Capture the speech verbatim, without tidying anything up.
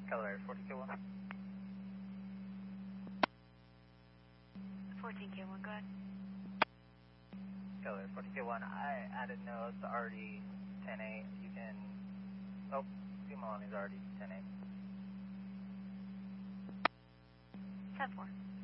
Keller, forty K one. fourteen K one, go ahead. Keller, forty K one. I added notes already ten eight. You can. Oh, two Milani's already ten eight. ten four.